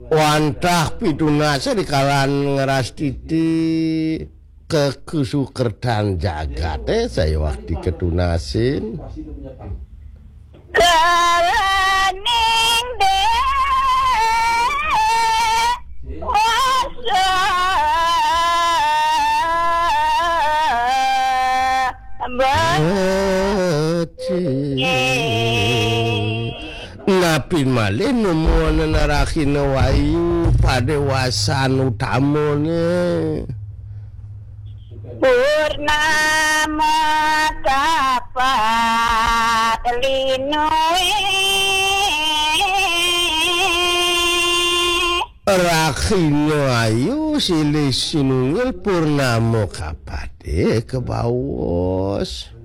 wantah pitunasa di kalan ngeras titi kekusukertan jagat saya waktu ketunasin Kalaning de wasa ngapin malih nemuan narakin wayu padewasan utamane Purnama kapat linui rakhine ayu silih sinungil purnama kapade ke bawos